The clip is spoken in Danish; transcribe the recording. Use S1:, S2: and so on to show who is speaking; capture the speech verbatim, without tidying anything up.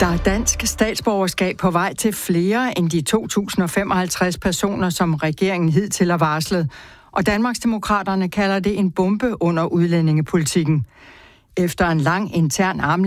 S1: Der er dansk statsborgerskab på vej til flere end de to tusind og femoghalvtreds personer, som regeringen hidtil har varslet. Og Danmarksdemokraterne kalder det en bombe under udlændingepolitikken. Efter en lang intern armlægning